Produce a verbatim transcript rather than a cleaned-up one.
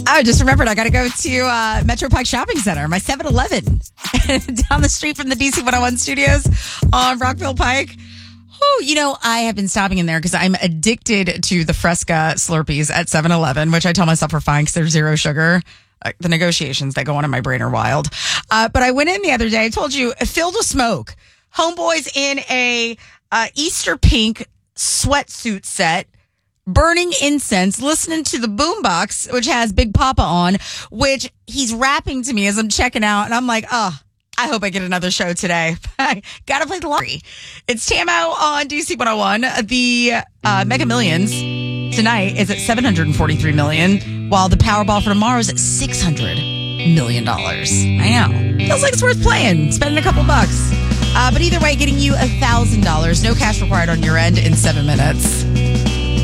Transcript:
I just remembered I got to go to uh, Metro Pike Shopping Center, my seven eleven down the street from the D C one oh one studios on Rockville Pike. Oh, you know, I have been stopping in there because I'm addicted to the Fresca Slurpees at seven eleven, which I tell myself are fine because they're zero sugar. Uh, the negotiations that go on in my brain are wild. Uh, but I went in the other day, I told you, filled with smoke. Homeboys in a uh, Easter pink sweatsuit set, burning incense, listening to the boombox, which has Big Papa on, which he's rapping to me as I'm checking out. And I'm like, oh, I hope I get another show today. I gotta play the lottery. It's T M O on D C one oh one. The uh, Mega Millions tonight is at seven hundred forty-three million dollars, while the Powerball for tomorrow is at six hundred million dollars. I know. Feels like it's worth playing, spending a couple bucks. Uh, but either way, getting you one thousand dollars. No cash required on your end in seven minutes.